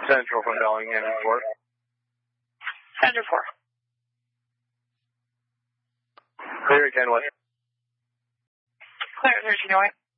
Central from Bellingham Airport. Center 4. Clear again, what? Clear 1308.